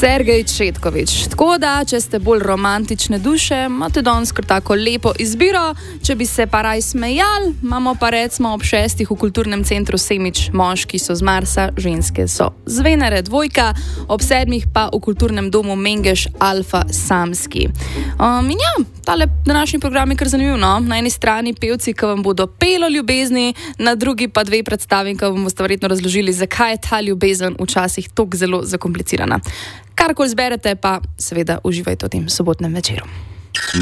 Sergej Četkovič. Tako da, če ste bolj romantične duše, imate danes kar tako lepo izbiro. Če bi se pa raj smejali, imamo pa recimo ob 6 v kulturnem centru Semič moški so z Marsa, ženske so z Venere, dvojka, ob 7 pa v kulturnem domu Mengeš Alfa Samski. In ja, tale današnji program je kar zanimiv, no? Na eni strani pevci, ki vam bodo pelo ljubezni, na drugi pa 2 predstavi, ki vam boste verjetno razložili, zakaj je ta ljubezen včasih tako zelo zakomplicirana. Karkoli zberete, pa seveda uživajte v tem sobotnem večeru.